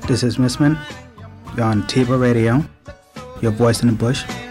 This is Missman. You're on Tiva Radio, your voice in the bush.